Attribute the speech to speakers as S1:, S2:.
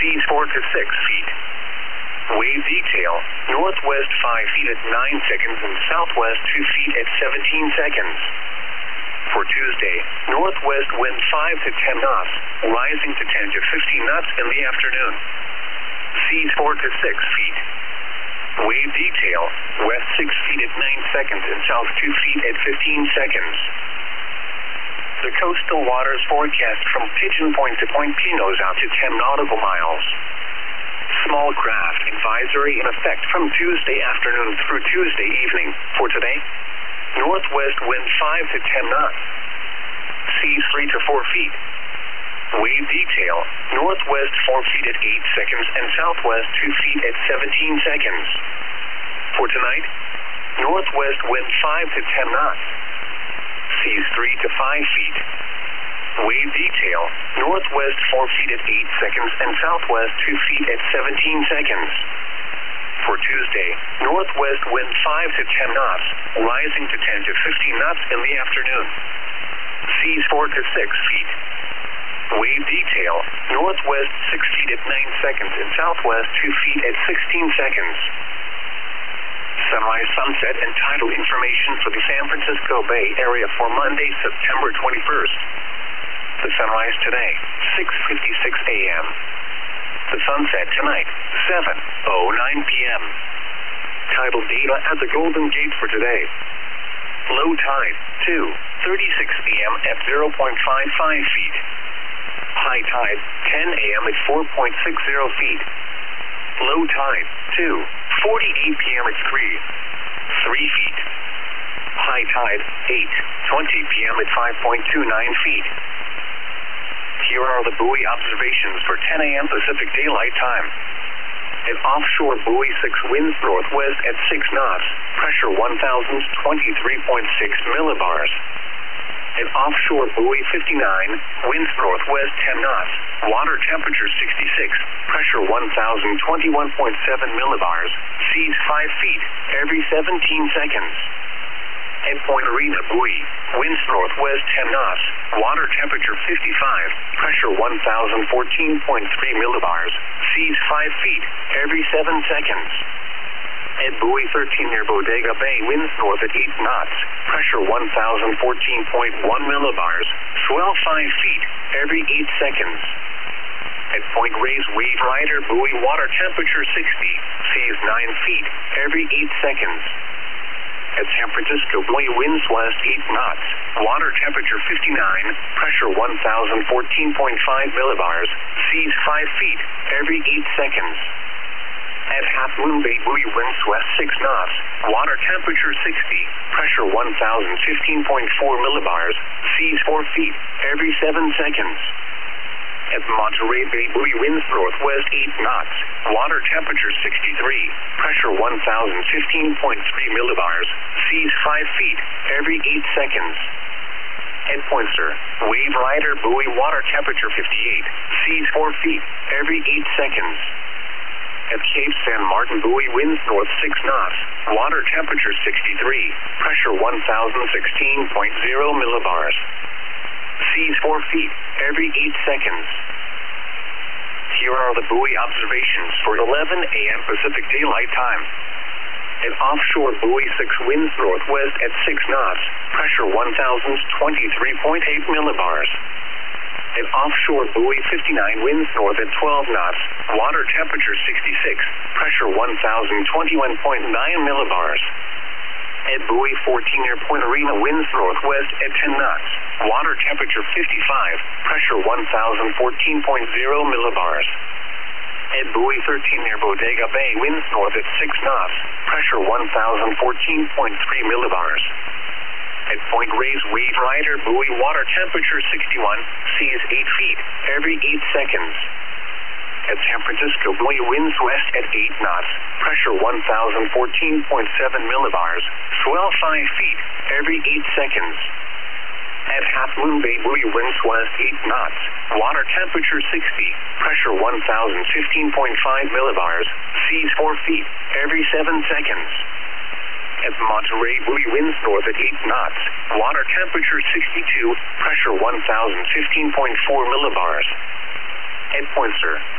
S1: seas 4 to 6 feet. Wave detail, northwest 5 feet at 9 seconds and southwest 2 feet at 17 seconds. For Tuesday, northwest wind 5 to 10 knots, rising to 10 to 15 knots in the afternoon. Seas 4 to 6 feet. Wave detail, west 6 feet at 9 seconds and south 2 feet at 15 seconds. The coastal waters forecast from Pigeon Point to Point Pinos out to 10 nautical miles. Small craft advisory in effect from Tuesday afternoon through Tuesday evening. For today, northwest wind 5 to 10 knots. Seas 3 to 4 feet. Wave detail, northwest 4 feet at 8 seconds and southwest 2 feet at 17 seconds. For tonight, northwest wind 5 to 10 knots. Seas 3 to 5 feet. Wave detail, northwest 4 feet at 8 seconds and southwest 2 feet at 17 seconds. For Tuesday, northwest wind 5 to 10 knots, rising to 10 to 15 knots in the afternoon. Seas 4 to 6 feet. Wave detail, northwest 6 feet at 9 seconds and southwest 2 feet at 16 seconds. Sunrise, sunset, and tidal information for the San Francisco Bay Area for Monday, September 21st. The sunrise today, 6:56 a.m. The sunset tonight, 7:09 p.m. Tidal data at the Golden Gate for today. Low tide, 2:36 p.m. at 0.55 feet. High tide, 10 a.m. at 4.60 feet. Low tide, 2:48 p.m. at 3 feet. High tide, 8:20 p.m. at 5.29 feet. Here are the buoy observations for 10 a.m. Pacific Daylight Time. An offshore buoy 6 winds northwest at 6 knots, pressure 1,023.6 millibars. An offshore buoy 59, winds northwest 10 knots, water temperature 66, pressure 1,021.7 millibars, seas 5 feet every 17 seconds. At Point Arena buoy, winds northwest 10 knots, water temperature 55, pressure 1,014.3 millibars, seas 5 feet every 7 seconds. At buoy 13 near Bodega Bay, winds north at 8 knots, pressure 1,014.1 millibars, swell 5 feet every 8 seconds. At Point Reyes Wave Rider buoy, water temperature 60, seas 9 feet every 8 seconds. At San Francisco buoy, winds west 8 knots, water temperature 59, pressure 1,014.5 millibars, seas 5 feet every 8 seconds. At Half Moon Bay buoy, winds west 6 knots, water temperature 60, pressure 1,015.4 millibars, seas 4 feet every 7 seconds. At Monterey Bay buoy, winds northwest 8 knots, water temperature 63, pressure 1,015.3 millibars, seas 5 feet every 8 seconds. At Poinsett, Wave Rider buoy, water temperature 58, seas 4 feet every 8 seconds. At Cape San Martin buoy, winds north 6 knots, water temperature 63, pressure 1,016.0 millibars. Seas 4 feet every 8 seconds. Here are the buoy observations for 11 a.m. Pacific Daylight Time. An offshore buoy 6 winds northwest at 6 knots, pressure 1,023.8 millibars. An offshore buoy 59 winds north at 12 knots, water temperature 66, pressure 1,021.9 millibars. At buoy 14 near Point Arena, winds northwest at 10 knots, water temperature 55, pressure 1,014.0 millibars. At buoy 13 near Bodega Bay, winds north at 6 knots, pressure 1,014.3 millibars. At Point Reyes Wave Rider buoy, water temperature 61, seas 8 feet every 8 seconds. At San Francisco buoy, winds west at 8 knots, pressure 1,014.7 millibars, swell 5 feet every 8 seconds. At Half Moon Bay buoy, winds west 8 knots, water temperature 60, pressure 1,015.5 millibars, seas 4 feet every 7 seconds. At Monterey buoy, winds north at 8 knots, water temperature 62, pressure 1,015.4 millibars. At Poinsett,